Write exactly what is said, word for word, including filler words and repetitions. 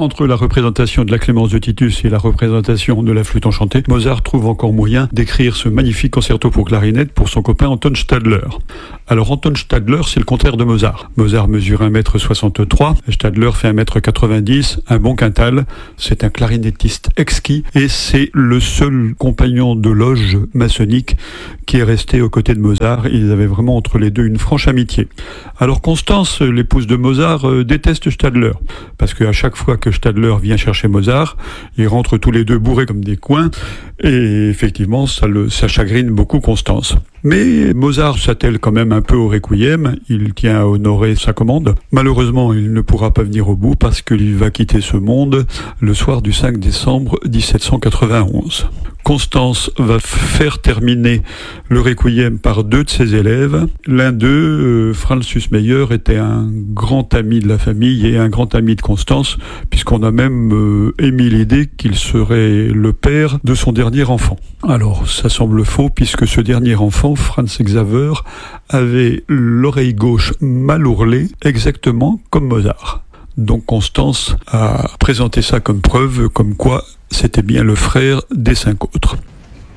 entre la représentation de la Clémence de Titus et la représentation de la flûte enchantée, Mozart trouve encore moyen d'écrire ce magnifique concerto pour clarinette pour son copain Anton Stadler. Alors Anton Stadler, c'est le contraire de Mozart. Mozart mesure un mètre soixante-trois, Stadler fait un mètre quatre-vingt-dix, un bon quintal, c'est un clarinettiste exquis et c'est le seul compagnon de loge maçonnique qui est resté aux côtés de Mozart. Ils avaient vraiment entre les deux une franche amitié. Alors Constance, l'épouse de Mozart, euh, déteste Stadler, parce qu'à chaque fois que Stadler vient chercher Mozart, ils rentrent tous les deux bourrés comme des coings, et effectivement ça, le, ça chagrine beaucoup Constance. Mais Mozart s'attelle quand même un peu au requiem, il tient à honorer sa commande. Malheureusement, il ne pourra pas venir au bout parce qu'il va quitter ce monde le soir du cinq décembre dix-sept cent quatre-vingt-onze. Constance va faire terminer le requiem par deux de ses élèves. L'un d'eux, euh, Franz Süssmayer, était un grand ami de la famille et un grand ami de Constance, puisqu'on a même euh, émis l'idée qu'il serait le père de son dernier enfant. Alors, ça semble faux, puisque ce dernier enfant, Franz Xaver, avait l'oreille gauche mal ourlée, exactement comme Mozart. Donc Constance a présenté ça comme preuve, comme quoi c'était bien le frère des cinq autres.